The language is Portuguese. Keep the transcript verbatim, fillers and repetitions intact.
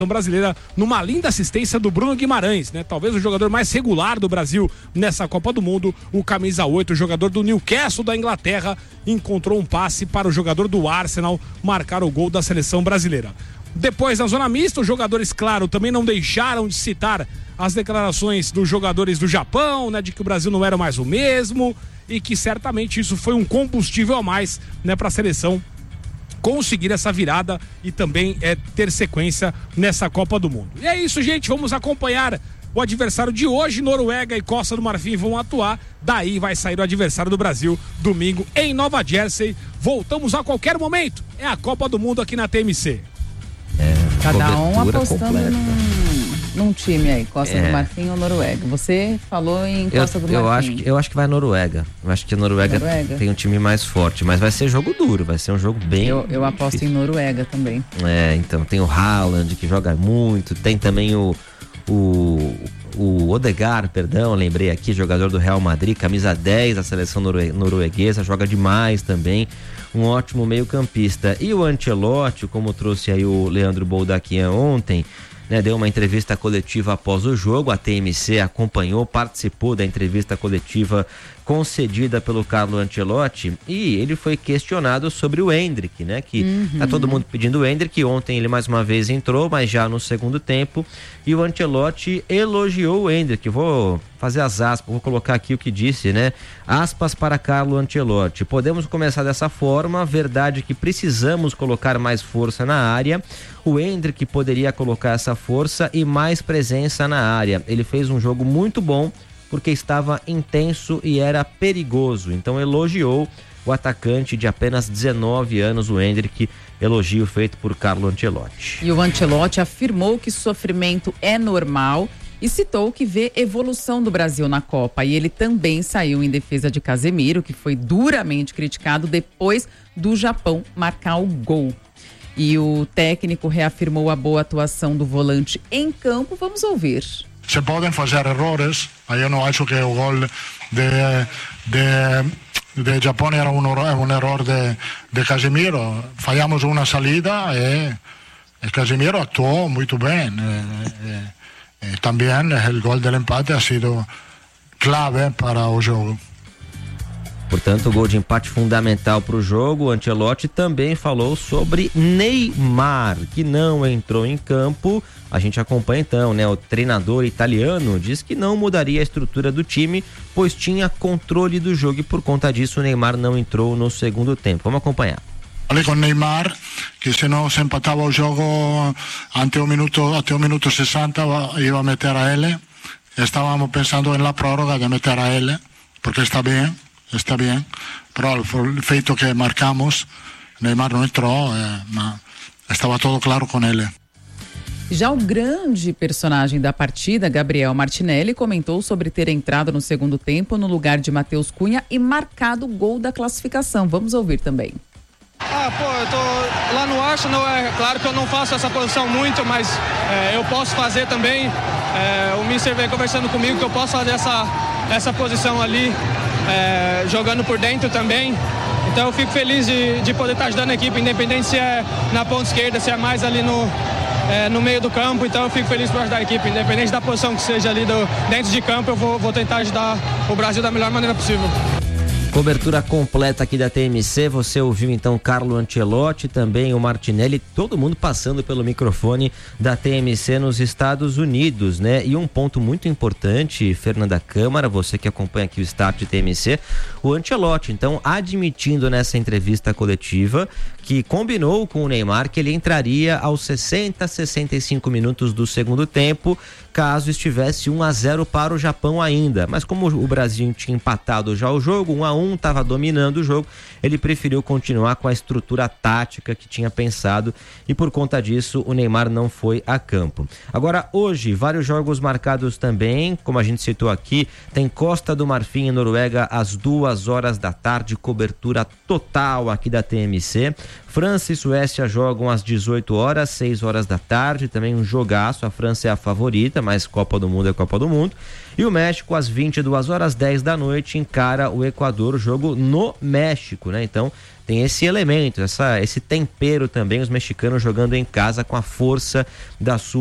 brasileira numa linda assistência do Bruno Guimarães, né? Talvez o jogador mais regular do Brasil nessa Copa do Mundo, o camisa oito, o jogador do Newcastle da Inglaterra, encontrou um passe para o jogador do Arsenal marcar o gol da seleção brasileira. Depois, na zona mista, os jogadores, claro, também não deixaram de citar as declarações dos jogadores do Japão, né, de que o Brasil não era mais o mesmo e que certamente isso foi um combustível a mais, né, para a seleção conseguir essa virada e também é, ter sequência nessa Copa do Mundo. E é isso, gente, vamos acompanhar o adversário de hoje. Noruega e Costa do Marfim vão atuar, daí vai sair o adversário do Brasil domingo em Nova Jersey. Voltamos a qualquer momento, é a Copa do Mundo aqui na T M C. É, cada um apostando num, num time aí, Costa é. do Marfim ou Noruega. Você falou em Costa eu, do eu Marfim. Acho que, eu acho que vai Noruega. Eu acho que a Noruega, Noruega tem um time mais forte, mas vai ser jogo duro, vai ser um jogo bem Eu, eu aposto difícil. em Noruega também. É, então tem o Haaland, que joga muito, tem também o o, o Odegaard, perdão, lembrei aqui, jogador do Real Madrid, camisa dez da seleção norue- norueguesa, joga demais também, um ótimo meio campista. E o Ancelotti, como trouxe aí o Leandro Boldaquian ontem, né, deu uma entrevista coletiva após o jogo, a T M C acompanhou, participou da entrevista coletiva concedida pelo Carlo Ancelotti, e ele foi questionado sobre o Endrick, né, que uhum. tá todo mundo pedindo o Endrick. Ontem ele mais uma vez entrou, mas já no segundo tempo, e o Ancelotti elogiou o Endrick. Vou fazer as aspas, vou colocar aqui o que disse, né, aspas para Carlo Ancelotti: podemos começar dessa forma, verdade que precisamos colocar mais força na área, o Endrick poderia colocar essa força e mais presença na área, ele fez um jogo muito bom, porque estava intenso e era perigoso. Então elogiou o atacante de apenas dezenove anos, o Endrick, elogio feito por Carlo Ancelotti. E o Ancelotti afirmou que sofrimento é normal e citou que vê evolução do Brasil na Copa. E ele também saiu em defesa de Casemiro, que foi duramente criticado depois do Japão marcar o gol. E o técnico reafirmou a boa atuação do volante em campo. Vamos ouvir. Se podem fazer errores, mas eu não acho que o gol de, de, de Japão era um, um erro de, de Casemiro. Falhamos uma saída e, e Casemiro atuou muito bem. E, e, e também o gol do empate ha sido clave para o jogo. Portanto, o gol de empate fundamental para o jogo. O Ancelotti também falou sobre Neymar, que não entrou em campo. A gente acompanha então, né? O treinador italiano diz que não mudaria a estrutura do time, pois tinha controle do jogo e por conta disso o Neymar não entrou no segundo tempo. Vamos acompanhar. Falei com o Neymar que se não se empatava o jogo até o minuto, até o minuto sessenta, ia a meter a ele. Estávamos pensando na prórroga de meter a ele, porque está bem. Está bem, però il feito che marcamos, Neymar não entrou, é, mas estava tudo claro com ele. Já o grande personagem da partida, Gabriel Martinelli, comentou sobre ter entrado no segundo tempo no lugar de Matheus Cunha e marcado o gol da classificação. Vamos ouvir também. Ah, pô, eu tô lá no Arsenal, é claro que eu não faço essa posição muito, mas é, eu posso fazer também. É, o mister veio conversando comigo que eu posso fazer essa, essa posição ali. É, jogando por dentro também, então eu fico feliz de, de poder estar ajudando a equipe, independente se é na ponta esquerda, se é mais ali no, é, no meio do campo. Então eu fico feliz por ajudar a equipe, independente da posição que seja ali do, dentro de campo, eu vou, vou tentar ajudar o Brasil da melhor maneira possível. Cobertura completa aqui da T M C, você ouviu então Carlo Ancelotti, também o Martinelli, todo mundo passando pelo microfone da T M C nos Estados Unidos, né? E um ponto muito importante, Fernanda Câmara, você que acompanha aqui o staff de T M C, o Ancelotti, então, admitindo nessa entrevista coletiva que combinou com o Neymar que ele entraria aos sessenta, sessenta e cinco minutos do segundo tempo, caso estivesse um a zero para o Japão ainda. Mas como o Brasil tinha empatado já o jogo, um a um, estava dominando o jogo, ele preferiu continuar com a estrutura tática que tinha pensado e por conta disso o Neymar não foi a campo. Agora, hoje, vários jogos marcados também, como a gente citou aqui, tem Costa do Marfim e Noruega às duas horas da tarde, cobertura total aqui da T M C. França e Suécia jogam às dezoito horas, seis horas da tarde, também um jogaço. A França é a favorita, mas Copa do Mundo é Copa do Mundo. E o México, às vinte e duas horas, dez da noite, encara o Equador, o jogo no México, né? Então tem esse elemento, essa, esse tempero também, os mexicanos jogando em casa com a força da sua